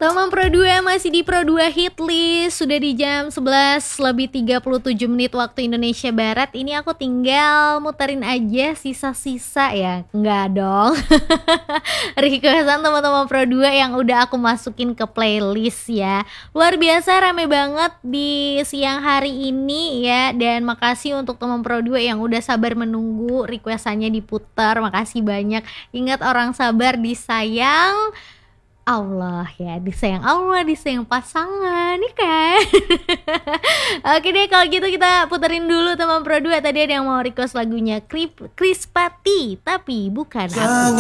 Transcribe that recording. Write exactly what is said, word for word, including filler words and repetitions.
Teman Pro dua masih di Pro dua Hitlist. Sudah di jam sebelas lebih tiga puluh tujuh menit waktu Indonesia Barat. Ini aku tinggal muterin aja sisa-sisa ya. Enggak dong. Requestan teman-teman Pro dua yang udah aku masukin ke playlist ya. Luar biasa rame banget di siang hari ini ya. Dan makasih untuk teman Pro dua yang udah sabar menunggu requestannya diputar. Makasih banyak. Ingat, orang sabar disayang Allah ya, disayang Allah, disayang pasangan nih kan. Oke deh, kalau gitu kita puterin dulu teman Pro dua. Tadi ada yang mau request lagunya Krispati, tapi bukan aku.